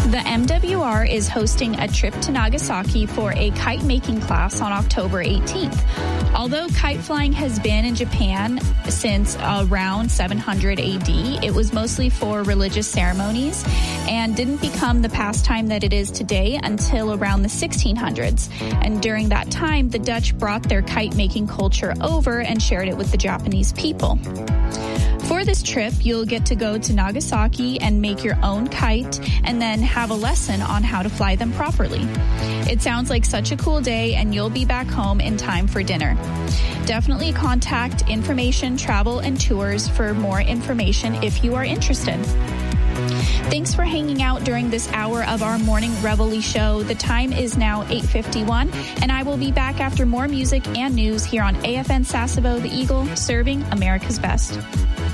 The MWR is hosting a trip to Nagasaki for a kite making class on October 18th. Although kite flying has been in Japan since around 700 AD, it was mostly for religious ceremonies and didn't become the pastime that it is today until around the 1600s. And during that time, the Dutch brought their kite making culture over and shared it with the Japanese people. For this trip, you'll get to go to Nagasaki and make your own kite and then have a lesson on how to fly them properly. It sounds like such a cool day, and you'll be back home in time for dinner. Definitely contact Information Travel and Tours for more information if you are interested. Thanks for hanging out during this hour of our Morning Reveille show. The time is now 8:51, and I will be back after more music and news here on AFN Sasebo, the Eagle, serving America's best.